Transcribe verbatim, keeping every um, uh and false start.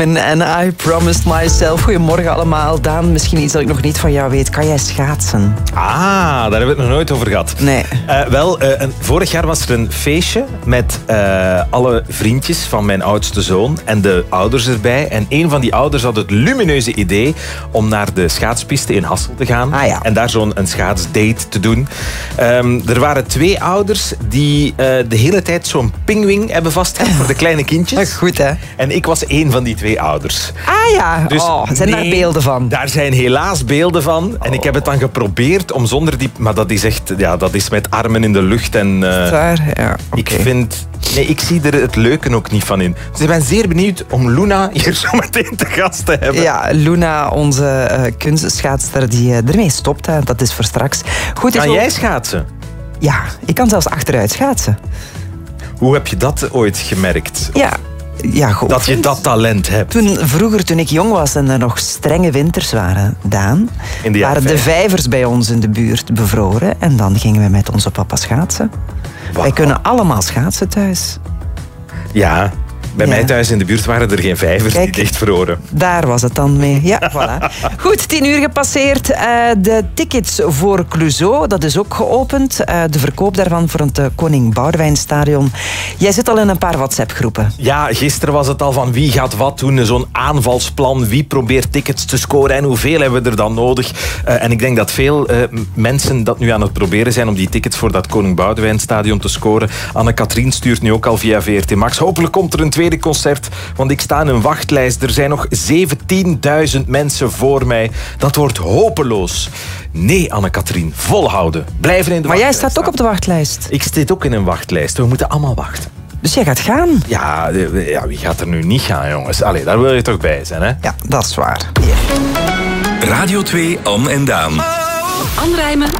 En I promised myself. Goedemorgen allemaal. Daan, misschien iets dat ik nog niet van jou weet. Kan jij schaatsen? Ah, daar hebben we het nog nooit over gehad. Nee. Uh, wel, uh, een, vorig jaar was er een feestje met uh, alle vriendjes van mijn oudste zoon en de ouders erbij. En een van die ouders had het lumineuze idee om naar de schaatspiste in Hasselt te gaan. Ah, ja. En daar zo'n een schaatsdate te doen. Um, er waren twee ouders die uh, de hele tijd zo'n pingwing hebben vastgehouden voor de kleine kindjes. Goed, hè? En ik was één van die twee ouders. Ah ja, Dus oh, zijn nee, daar beelden van? Daar zijn helaas beelden van. Oh. En ik heb het dan geprobeerd om zonder die... Maar dat is echt... Ja, dat is met armen in de lucht. En uh, daar, ja, okay. ik vind... Nee, ik zie er het leuke ook niet van in. Dus ik ben zeer benieuwd om Luna hier zo meteen te gast te hebben. Ja, Luna, onze uh, kunstschaatster, die uh, ermee stopt. Hè. Dat is voor straks. Goed, kan is jij ook... schaatsen? Ja, ik kan zelfs achteruit schaatsen. Hoe heb je dat ooit gemerkt? Ja, ja goed. Dat je dat talent hebt? Toen, vroeger, toen ik jong was en er nog strenge winters waren, Daan, in de waren de vijvers bij ons in de buurt bevroren. En dan gingen we met onze papa schaatsen. Wow. Wij kunnen allemaal schaatsen thuis. Ja, bij ja. mij thuis in de buurt waren er geen vijvers. Kijk, die dichtvroren. Daar was het dan mee. Ja, voilà. Goed, tien uur gepasseerd. Uh, de tickets voor Clouseau, dat is ook geopend. Uh, de verkoop daarvan voor het uh, Koning Boudewijnstadion. Jij zit al in een paar WhatsApp-groepen. Ja, gisteren was het al van wie gaat wat doen. Zo'n aanvalsplan. Wie probeert tickets te scoren en hoeveel hebben we er dan nodig? Uh, en ik denk dat veel uh, mensen dat nu aan het proberen zijn om die tickets voor dat Koning Boudewijnstadion te scoren. Anne-Katrien stuurt nu ook al via V R T Max. Hopelijk komt er een tweede concert, want ik sta in een wachtlijst. Er zijn nog zeventienduizend mensen voor mij. Dat wordt hopeloos. Nee, Anne-Katrien, volhouden. Blijven in de maar wachtlijst. jij staat ook op de wachtlijst. Ik zit ook in een wachtlijst. We moeten allemaal wachten. Dus jij gaat gaan? Ja, ja wie gaat er nu niet gaan, jongens? Allee, daar wil je toch bij zijn, hè? Ja, dat is waar. Yeah. Radio twee, Anne en Daan. Anne Rijmen